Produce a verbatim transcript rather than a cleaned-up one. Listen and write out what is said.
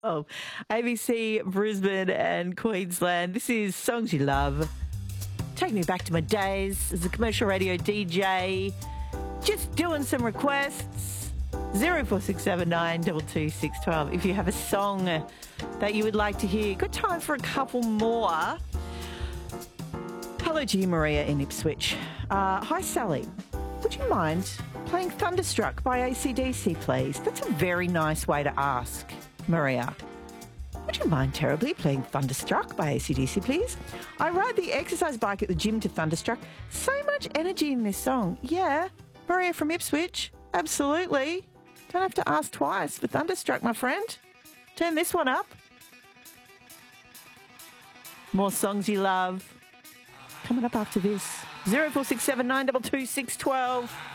Oh, A B C, Brisbane and Queensland. This is Songs You Love. Take me back to my days as a commercial radio D J. Just doing some requests. zero four six seven nine two two six one two if you have a song that you would like to hear. Good time for a couple more. Hello to you, Maria in Ipswich. Uh, hi, Sally. Would you mind playing Thunderstruck by A C D C, please? That's a very nice way to ask, Maria. Would you mind terribly playing Thunderstruck by A C D C, please? I ride the exercise bike at the gym to Thunderstruck. So much energy in this song. Yeah, Maria from Ipswich. Absolutely. Don't have to ask twice for Thunderstruck, my friend. Turn this one up. More songs you love. Coming up after this. zero four six seven nine two two six one two